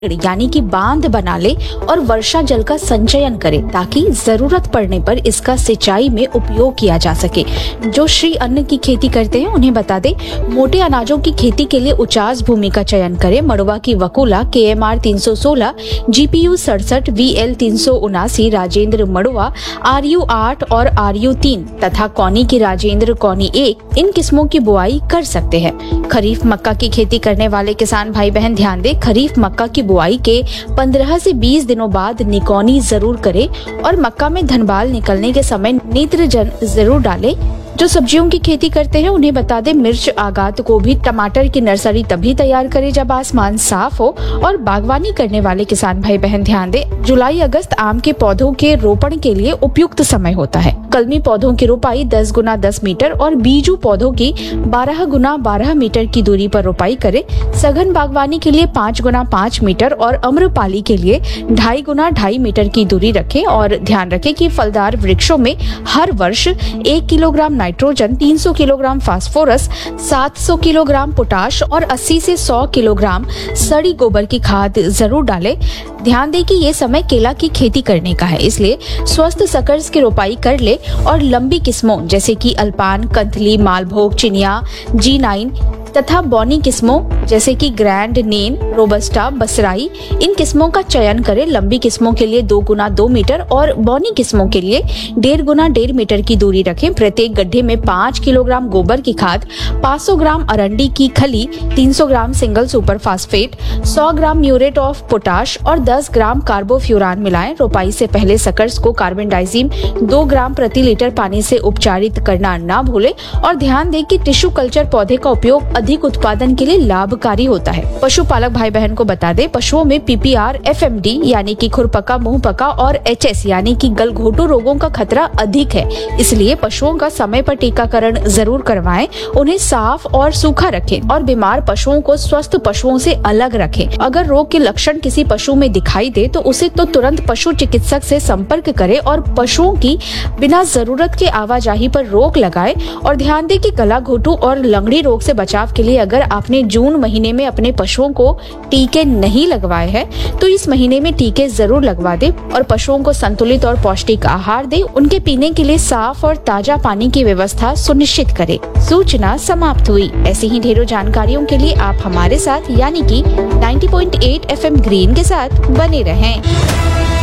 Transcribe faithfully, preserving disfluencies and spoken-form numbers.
यानी कि बांध बना ले और वर्षा जल का संचयन करे ताकि जरूरत पड़ने पर इसका सिंचाई में उपयोग किया जा सके। जो श्री अन्न की खेती करते हैं उन्हें बता दे, मोटे अनाजों की खेती के लिए उचास भूमि का चयन करें। मड़ुआ की वकुला के एम आर तीन सौ सोलह, जी पी यू सड़सठ, वी एल तीन सौ उनासी, राजेंद्र मड़ुआ, आर यू आठ और आर यू तीन तथा कौनी की राजेंद्र कौनी एक इन किस्मों की बुआई कर सकते हैं। खरीफ मक्का की खेती करने वाले किसान भाई बहन ध्यान दे, खरीफ मक्का की बुआई के पंद्रह से बीस दिनों बाद निकौनी जरूर करें और मक्का में धनबाल निकलने के समय नेत्रजन जरूर डालें। जो सब्जियों की खेती करते हैं उन्हें बता दें, मिर्च, आगात को भी टमाटर की नर्सरी तभी तैयार करें जब आसमान साफ हो। और बागवानी करने वाले किसान भाई बहन ध्यान दें, जुलाई अगस्त आम के पौधों के रोपण के लिए उपयुक्त समय होता है। कलमी पौधों की रोपाई दस गुना दस मीटर और बीजू पौधों की बारह गुना बारह मीटर की दूरी पर रोपाई करें। सघन बागवानी के लिए पाँच गुना पाँच मीटर और अम्रपाली के लिए ढाई गुना ढाई मीटर की दूरी रखें। और ध्यान रखें कि फलदार वृक्षों में हर वर्ष एक किलोग्राम नाइट्रोजन, तीन सौ किलोग्राम फास्फोरस, सात सौ किलोग्राम पोटाश और अस्सी से सौ किलोग्राम सड़ी गोबर की खाद जरूर डालें। ध्यान दें कि ये समय केला की खेती करने का है, इसलिए स्वस्थ सकर्स की रोपाई कर ले और लंबी किस्मों जैसे कि अल्पान, कंथली, मालभोग, चिनिया, जी नाइन तथा बौनी किस्मों जैसे कि ग्रैंड, नेन, रोबस्टा, बसराई इन किस्मों का चयन करें। लंबी किस्मों के लिए दो गुना दो मीटर और बौनी किस्मों के लिए डेढ़ गुना डेढ़ मीटर की दूरी रखें। प्रत्येक गड्ढे में पाँच किलोग्राम गोबर की खाद, पाँच सौ ग्राम अरंडी की खली, तीन सौ ग्राम सिंगल सुपर फास्फेट, सौ ग्राम म्यूरेट ऑफ पोटाश और दस ग्राम कार्बोफ्यूरान मिलाएं। रोपाई से पहले सकर्स को कार्बेंडाइजिम दो ग्राम प्रति लीटर पानी से उपचारित करना ना भूलें। और ध्यान दें कि टिश्यू कल्चर पौधे का उपयोग अधिक उत्पादन के लिए लाभकारी होता है। पशुपालक भाई बहन को बता दे, पशुओं में P P R, F M D यानी कि खुरपका, मुंहपका और एच एस यानी कि गलघोटू रोगों का खतरा अधिक है, इसलिए पशुओं का समय पर टीकाकरण जरूर करवाएं। उन्हें साफ और सूखा रखें और बीमार पशुओं को स्वस्थ पशुओं से अलग रखें। अगर रोग के लक्षण किसी पशु में दिखाई दे तो उसे तो तुरंत पशु चिकित्सक से संपर्क करें और पशुओं की बिना जरूरत के आवाजाही पर रोक लगाए। और ध्यान दें कि गला घोटू और लंगड़ी रोग से बचाव के लिए अगर आपने जून महीने में अपने पशुओं को टीके नहीं लगवाए हैं तो इस महीने में टीके जरूर लगवा दें और पशुओं को संतुलित और पौष्टिक आहार दें। उनके पीने के लिए साफ और ताजा पानी की व्यवस्था सुनिश्चित करें। सूचना समाप्त हुई। ऐसी ही ढेरों जानकारियों के लिए आप हमारे साथ यानी कि नब्बे पॉइंट आठ एफ एम ग्रीन के साथ बने रहें।